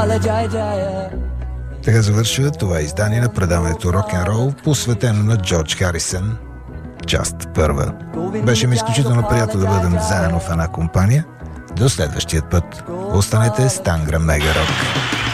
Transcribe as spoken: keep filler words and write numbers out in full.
Така завършва това издание на предаването Рок-н-рол, посветено на Джордж Харисън. Част първа. Беше ми изключително приятно да бъдем заедно в една компания. До следващия път. Останете с Тангра Мега Рок.